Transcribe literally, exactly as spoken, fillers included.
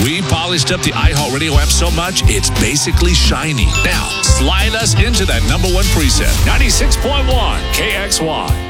We polished up the iHeartRadio app so much, it's basically shiny. Now, slide us into that number one preset. ninety-six point one K X Y.